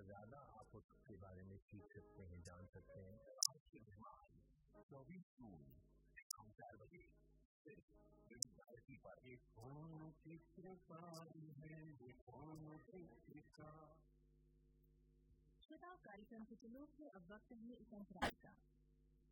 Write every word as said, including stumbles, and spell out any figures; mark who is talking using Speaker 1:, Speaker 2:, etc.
Speaker 1: ज्यादा आप उसके बारे में सीख सकते हैं, जान सकते हैं। आपके मेहमान चौबीस जून शाम चार बजे कौन चित्रकारी है ये कौन चित्रकार।
Speaker 2: श्रोताओं, कार्यक्रम के चलो अब वक्त है इस अंतराल का।